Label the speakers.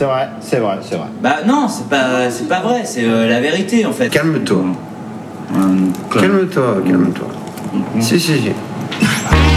Speaker 1: C'est vrai, c'est vrai, c'est vrai.
Speaker 2: Bah non, c'est pas vrai, c'est la vérité en fait.
Speaker 3: Calme-toi. Calme-toi. Si.